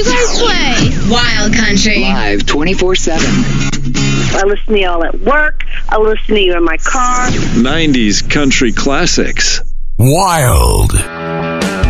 you guys play? Wild Country. Live 24/7. I listen to y'all at work. I listen to you in my car. 90s country classics. Wild.